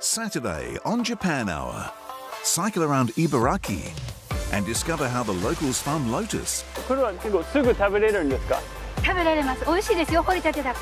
Saturday on Japan Hour. Cycle around Ibaraki and discover how the locals farm lotus. これは結構すぐ食べれるんですか？ 食べられます。美味しいですよ、掘りたてだから。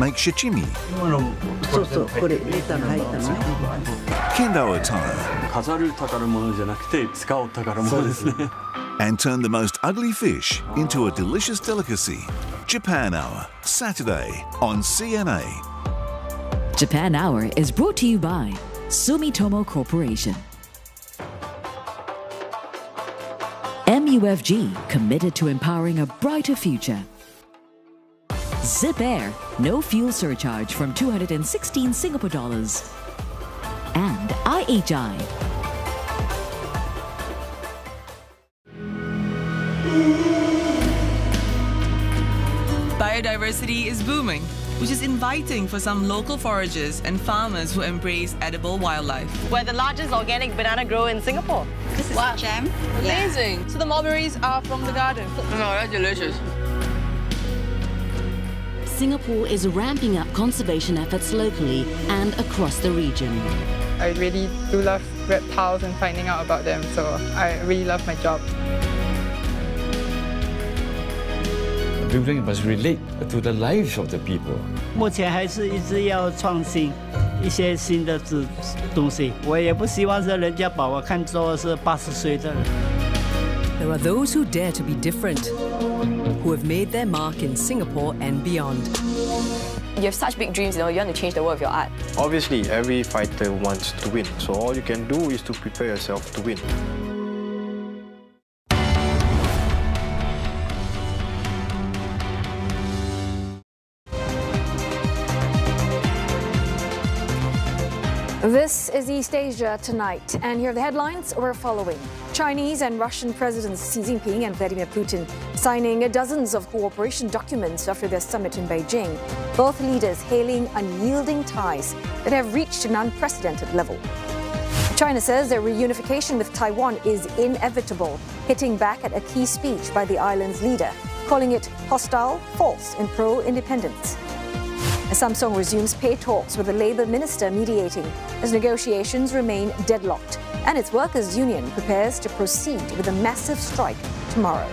Make shichimi. そうそう、これ入れたの入ったの。 Kendo attire. 飾る宝物じゃなくて使う宝物ですね。 And turn the most ugly fish into a delicious delicacy. Japan Hour, Saturday on CNA. Japan Hour is brought to you by Sumitomo Corporation. MUFG, committed to empowering a brighter future. Zip Air, no fuel surcharge from 216 Singapore dollars. And IHI. Biodiversity is booming, which is inviting for some local foragers and farmers who embrace edible wildlife. We're the largest organic banana grower in Singapore. This is jam. Amazing. So the mulberries are from the garden. No, that's delicious. Singapore is ramping up conservation efforts locally and across the region. I really do love reptiles and finding out about them, so I really love my job. Building must relate to the lives of the people. 目前还是一直要创新一些新的东西。我也不希望是人家把我看作是80岁的人。 There are those who dare to be different, who have made their mark in Singapore and beyond. You have such big dreams, you want to change the world with your art. Obviously, every fighter wants to win, so all you can do is to prepare yourself to win. This is East Asia Tonight, and here are the headlines we're following. Chinese and Russian Presidents Xi Jinping and Vladimir Putin signing dozens of cooperation documents after their summit in Beijing, both leaders hailing unyielding ties that have reached an unprecedented level. China says their reunification with Taiwan is inevitable, hitting back at a key speech by the island's leader, calling it hostile, false, and pro-independence. Samsung resumes pay talks with the Labour Minister mediating as negotiations remain deadlocked, and its workers' union prepares to proceed with a massive strike tomorrow.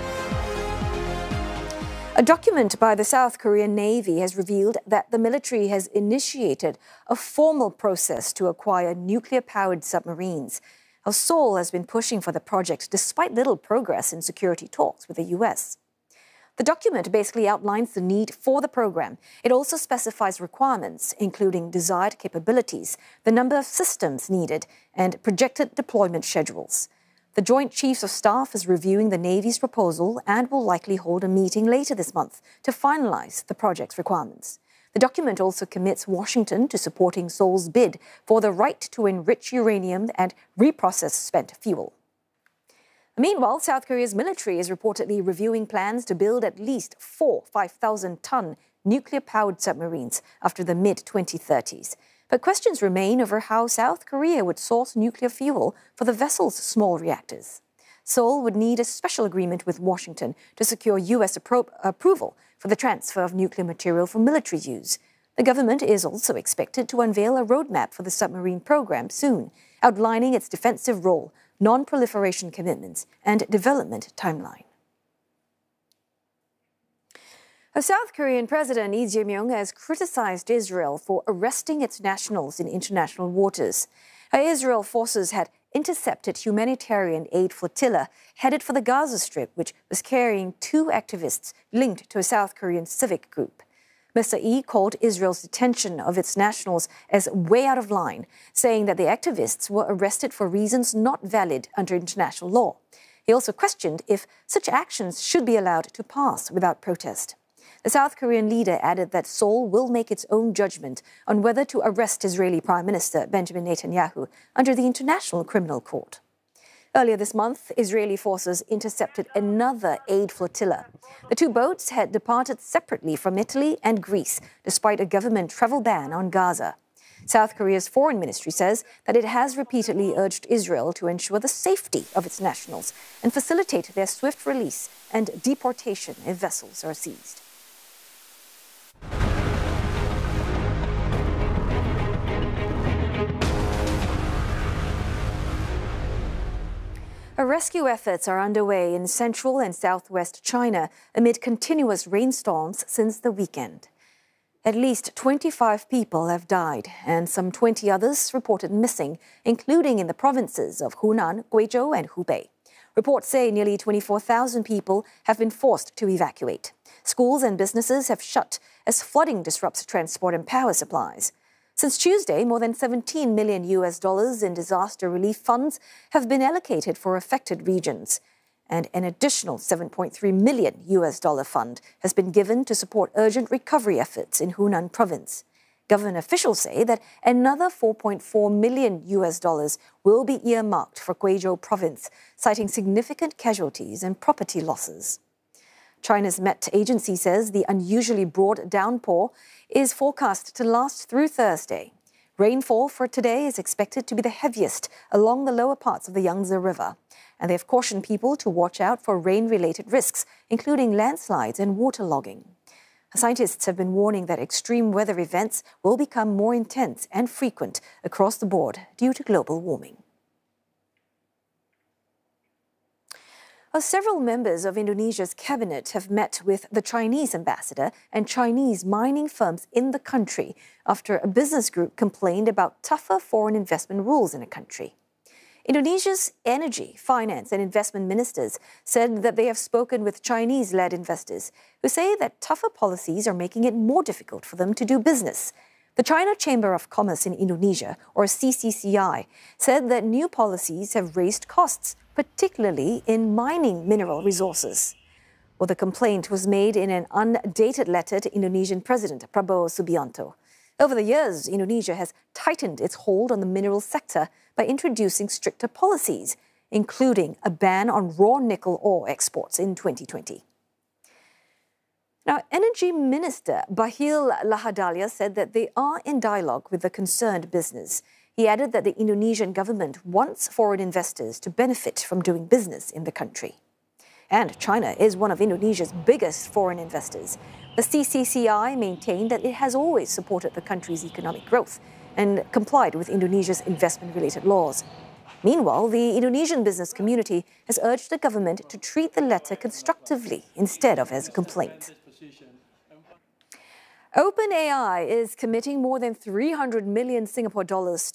A document by the South Korean Navy has revealed that the military has initiated a formal process to acquire nuclear-powered submarines. Seoul has been pushing for the project despite little progress in security talks with the US. The document basically outlines the need for the program. It also specifies requirements, including desired capabilities, the number of systems needed, and projected deployment schedules. The Joint Chiefs of Staff is reviewing the Navy's proposal and will likely hold a meeting later this month to finalize the project's requirements. The document also commits Washington to supporting Seoul's bid for the right to enrich uranium and reprocess spent fuel. Meanwhile, South Korea's military is reportedly reviewing plans to build at least 4 5,000-ton nuclear-powered submarines after the mid-2030s. But questions remain over how South Korea would source nuclear fuel for the vessel's small reactors. Seoul would need a special agreement with Washington to secure US approval for the transfer of nuclear material for military use. The government is also expected to unveil a roadmap for the submarine program soon, outlining its defensive role, non-proliferation commitments, and development timeline. South Korean President Lee Jae-myung has criticized Israel for arresting its nationals in international waters. Israel forces had intercepted humanitarian aid flotilla headed for the Gaza Strip, which was carrying 2 activists linked to a South Korean civic group. Mr. Lee called Israel's detention of its nationals as way out of line, saying that the activists were arrested for reasons not valid under international law. He also questioned if such actions should be allowed to pass without protest. The South Korean leader added that Seoul will make its own judgment on whether to arrest Israeli Prime Minister Benjamin Netanyahu under the International Criminal Court. Earlier this month, Israeli forces intercepted another aid flotilla. The 2 boats had departed separately from Italy and Greece, despite a government travel ban on Gaza. South Korea's foreign ministry says that it has repeatedly urged Israel to ensure the safety of its nationals and facilitate their swift release and deportation if vessels are seized. rescue efforts are underway in central and southwest China amid continuous rainstorms since the weekend. At least 25 people have died and some 20 others reported missing, including in the provinces of Hunan, Guizhou and Hubei. Reports say nearly 24,000 people have been forced to evacuate. Schools and businesses have shut as flooding disrupts transport and power supplies. Since Tuesday, more than $17 million in disaster relief funds have been allocated for affected regions, and an additional $7.3 million fund has been given to support urgent recovery efforts in Hunan province. Government officials say that another $4.4 million will be earmarked for Guizhou province, citing significant casualties and property losses. China's Met Agency says the unusually broad downpour is forecast to last through Thursday. Rainfall for today is expected to be the heaviest along the lower parts of the Yangtze River, and they've cautioned people to watch out for rain-related risks, including landslides and waterlogging. Scientists have been warning that extreme weather events will become more intense and frequent across the board due to global warming. Several members of Indonesia's cabinet have met with the Chinese ambassador and Chinese mining firms in the country after a business group complained about tougher foreign investment rules in the country. Indonesia's energy, finance and investment ministers said that they have spoken with Chinese-led investors who say that tougher policies are making it more difficult for them to do business. The China Chamber of Commerce in Indonesia, or CCCI, said that new policies have raised costs, particularly in mining mineral resources. Well, the complaint was made in an undated letter to Indonesian President Prabowo Subianto. Over the years, Indonesia has tightened its hold on the mineral sector by introducing stricter policies, including a ban on raw nickel ore exports in 2020. Now, Energy Minister Bahlil Lahadalia said that they are in dialogue with the concerned business. He added that the Indonesian government wants foreign investors to benefit from doing business in the country. And China is one of Indonesia's biggest foreign investors. The CCCI maintained that it has always supported the country's economic growth and complied with Indonesia's investment-related laws. Meanwhile, the Indonesian business community has urged the government to treat the letter constructively instead of as a complaint. OpenAI is committing more than 300 million Singapore dollars